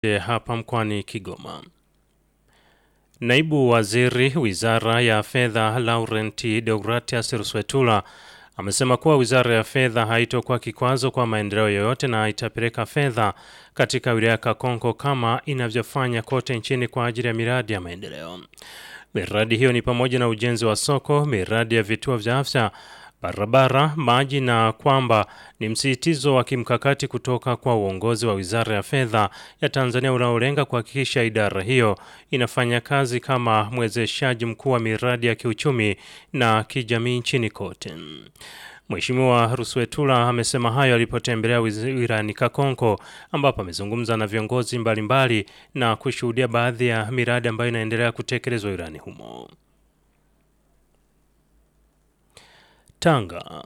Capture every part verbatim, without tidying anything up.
hapa mkoani Kigoma. Naibu Waziri Wizara ya Fedha Laurent Deogratias Ruswetula amesema kuwa Wizara ya Fedha haitokuwa kikwazo kwa maendeleo yoyote na itapeleka fedha katika wilaya Kakonko kama inavyofanya kote nchini kwa ajili ya miradi ya maendeleo. Miradi hiyo ni pamoja na ujenzi wa soko, miradi ya vituo vya afya, barabara, maji, na kwamba ni msisitizo wa kimkakati kutoka kwa uongozi wa Wizara ya Fedha ya Tanzania unaolenga kuhakikisha idara hiyo inafanya kazi kama mwezeshaji mkuu wa miradi ya kiuchumi na kijamii nchini kote. Mheshimiwa Ruswetula amesema hayo alipotembelea wilayani Kakonko, ambapo amezungumza na viongozi mbalimbali na kushuhudia baadhi ya miradi ambayo inaendelea kutekelezwa wilayani humo. Tanga.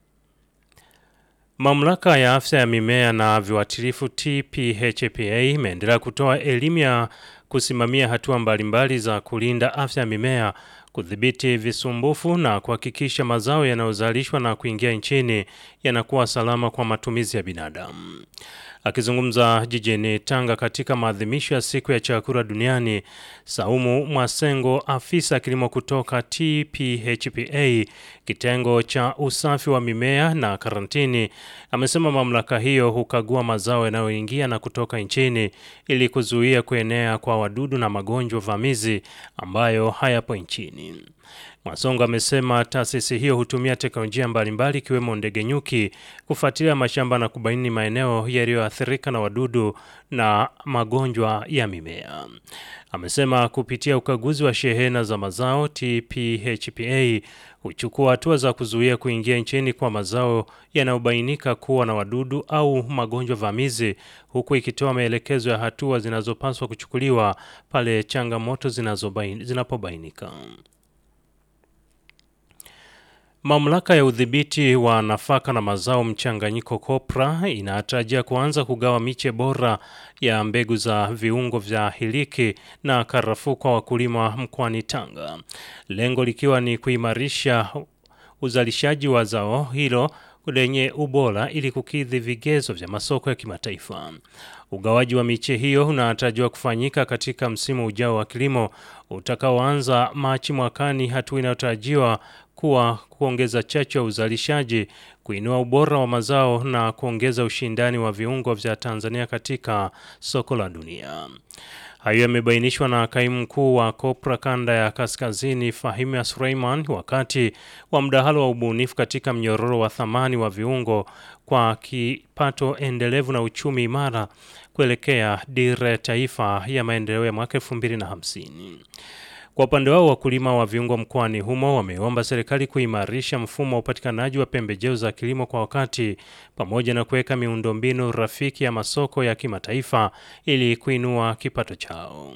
Mamlaka ya afya ya mimea na viuatilifu T P H P A imeendelea kutoa elimu ya kusimamia hatua mbalimbali za kulinda afya ya mimea, kudhibiti visumbufu na kuhakikisha mazao yanayozalishwa na kuingia nchini yanakuwa salama kwa matumizi ya binadamu. Akizungumza jijini Tanga katika maadhimisho ya siku ya chakula duniani, Saumu Mwasengo, afisa kilimo kutoka T P H P A kitengo cha usafi wa mimea na karantini, amesema mamlaka hiyo hukagua mazao yanayoingia na kutoka nchini ili kuzuia kuenea kwa wadudu na magonjwa vamizi ambayo hayapo nchini. Mwasongo amesema taasisi hiyo hutumia teknolojia mbalimbali ikiwemo ndege nyuki kufuatilia mashamba na kubaini maeneo yaliyoathirika na wadudu na magonjwa ya mimea. Amesema kupitia ukaguzi wa shehena za mazao, T P H P A huchukua hatua za kuzuia kuingia nchini kwa mazao yanayobainika kuwa na wadudu au magonjwa vamizi, huku ikitoa maelekezo ya hatua zinazopaswa kuchukuliwa pale changamoto zinapobainika. Mamlaka ya udhibiti wa nafaka na mazao mchanganyiko COPRA inatarajia kuanza kugawa miche bora ya mbegu za viungo vya hiliki na karafuu kwa wakulima mkoani Tanga. Lengo likiwa ni kuimarisha uzalishaji wa zao hilo lenye ubora ili kukidhi vigezo vya masoko ya kimataifa. Ugawaji wa miche hiyo unatarajiwa kufanyika katika msimu ujao wa kilimo utakaoanza Machi mwakani, hatua inayotarajiwa kuwa kuongeza chachu ya uzalishaji, kuinua ubora wa mazao na kuongeza ushindani wa viungo vya Tanzania katika soko la dunia. Hayo yamebainishwa na kaimu mkuu wa COPRA kanda ya Kaskazini Fahimia Suleiman wakati wa mdahalo wa ubunifu katika mnyororo wa thamani wa viungo kwa kipato endelevu na uchumi imara kuelekea dira ya taifa ya maendeleo ya mwaka elfu mbili na hamsini. Kwa upande wao, wakulima wa viungo mkoani humo wameomba serikali kuimarisha mfumo wa upatikanaji wa pembejeo za kilimo kwa wakati pamoja na kuweka miundombinu rafiki ya masoko ya kimataifa ili kuinua kipato chao.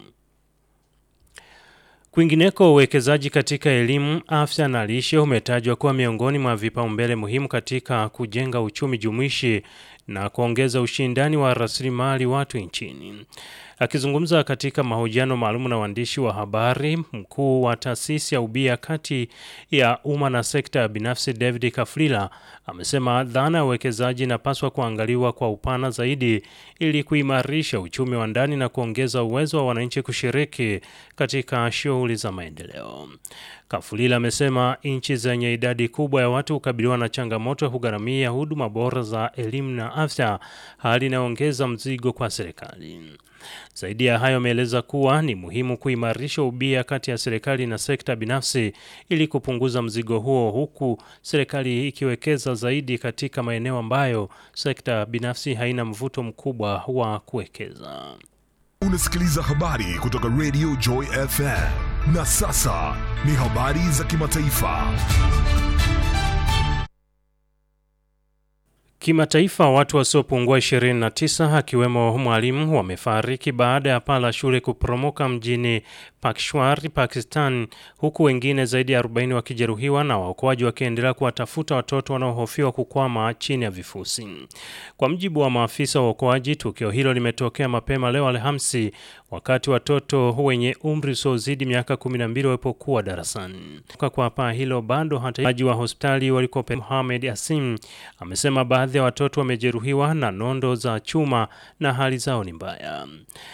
Kwingineko, uwekezaji katika elimu, afya na lishe umetajwa kuwa miongoni mwa vipaumbele muhimu katika kujenga uchumi jumuishi na kuongeza ushindani wa rasilimali watu nchini. Akizungumza katika mahojiano maalum na waandishi wa habari, mkuu wa taasisi ya ubia kati ya umma na sekta binafsi David Kafulila amesema dhana ya uwekezaji inapaswa kuangaliwa kwa upana zaidi ili kuimarisha uchumi wa ndani na kuongeza uwezo wa wananchi kushiriki katika shughuli za maendeleo. Kafulila amesema nchi zenye idadi kubwa ya watu hukabiliwa na changamoto ya kugharamia huduma bora za elimu na afya, hali inayoongeza mzigo kwa serikali. Zaidi ya hayo, ameeleza kuwa ni muhimu kuimarisha ubia kati ya serikali na sekta binafsi ili kupunguza mzigo huo, huku serikali ikiwekeza zaidi katika maeneo ambayo sekta binafsi haina mvuto mkubwa wa kuwekeza. Unasikiliza habari kutoka Radio Joy F M. Na sasa ni habari za kimataifa. Kimataifa, watu wasiopungua ishirini na tisa akiwemo mwalimu wamefariki baada ya paa la shule kuporomoka mjini Peshawar, Pakistan, huku wengine zaidi ya arobaini wakijeruhiwa na waokoaji wakiendelea kuwatafuta watoto wanaohofiwa kukwama chini ya vifusi. Kwa mjibu wa maafisa wa uokoaji, tukio hilo limetokea mapema leo Alhamisi wakati watoto wenye umri usiozidi miaka kumi na mbili walipokuwa darasani. Kwa paa hilo bado hata wa hospitali walikuwa Mohamed Asim amesema baadhi ya watoto wamejeruhiwa na nondo za chuma na hali zao ni mbaya.